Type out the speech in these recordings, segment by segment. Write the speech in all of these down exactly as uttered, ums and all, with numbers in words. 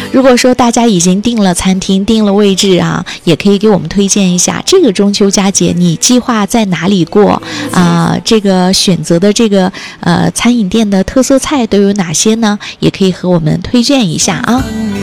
如果说大家已经订了餐厅订了位置啊，也可以给我们推荐一下这个中秋佳节你计划在哪里过啊、呃？这个选择的这个呃餐饮店的特色菜都有哪些呢？也可以和我们推荐一下啊。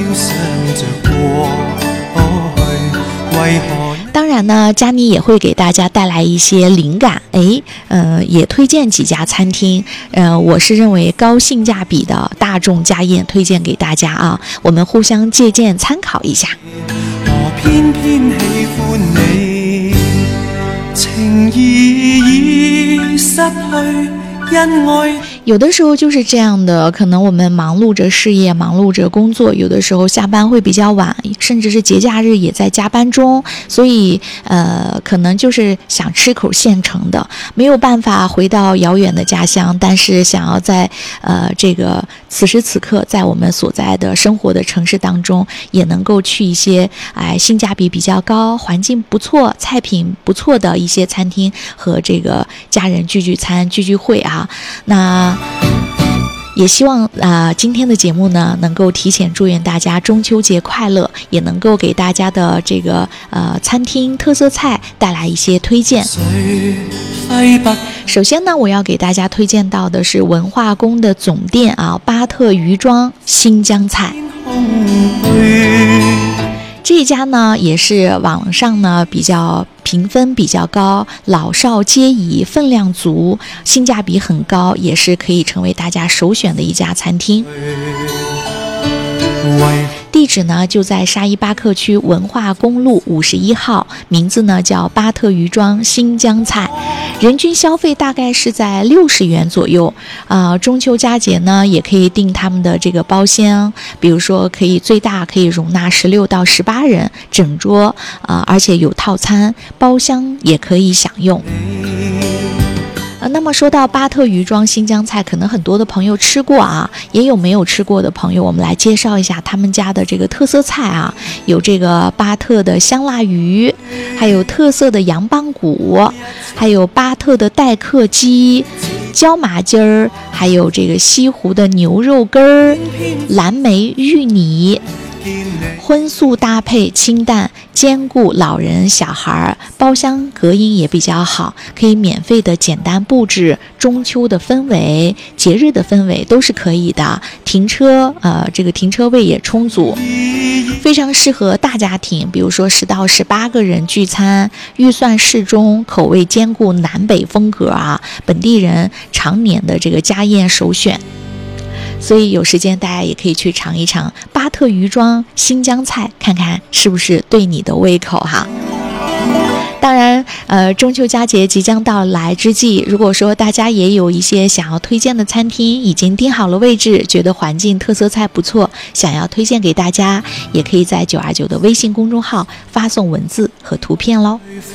当然呢，佳妮也会给大家带来一些灵感，哎，呃，也推荐几家餐厅，呃，我是认为高性价比的大众家宴推荐给大家啊，我们互相借鉴参考一下。我偏偏喜歡你，情意已失去。有的时候就是这样的，可能我们忙碌着事业，忙碌着工作，有的时候下班会比较晚，甚至是节假日也在加班中，所以呃，可能就是想吃口现成的，没有办法回到遥远的家乡，但是想要在呃这个此时此刻，在我们所在的生活的城市当中，也能够去一些哎性价比比较高、环境不错、菜品不错的一些餐厅，和这个家人聚聚餐、聚聚会啊。那也希望啊、呃，今天的节目呢，能够提前祝愿大家中秋节快乐，也能够给大家的这个呃餐厅特色菜带来一些推荐。首先呢，我要给大家推荐到的是文化宫的总店啊，巴特渔庄新疆菜。这一家呢，也是网上呢比较评分比较高，老少皆宜，分量足，性价比很高，也是可以成为大家首选的一家餐厅。地址呢就在沙依巴克区文化公路五十一号，名字呢叫巴特渔庄新疆菜，人均消费大概是在六十元左右啊、呃。中秋佳节呢也可以订他们的这个包厢，比如说可以最大可以容纳十六到十八人整桌啊、呃，而且有套餐，包厢也可以享用。那么说到巴特渔庄新疆菜，可能很多的朋友吃过啊，也有没有吃过的朋友，我们来介绍一下他们家的这个特色菜啊，有这个巴特的香辣鱼，还有特色的羊棒骨，还有巴特的待客鸡、椒麻鸡儿，还有这个西湖的牛肉根儿、蓝莓芋泥。荤素搭配，清淡兼顾老人小孩，包厢隔音也比较好，可以免费的简单布置，中秋的氛围、节日的氛围都是可以的。停车呃，这个停车位也充足，非常适合大家庭，比如说十到十八个人聚餐，预算适中，口味兼顾南北风格啊，本地人常年的这个家宴首选。所以有时间大家也可以去尝一尝巴特渔庄新疆菜，看看是不是对你的胃口哈。当然呃，中秋佳节即将到来之际，如果说大家也有一些想要推荐的餐厅，已经订好了位置，觉得环境特色菜不错，想要推荐给大家，也可以在九二九的微信公众号发送文字和图片咯。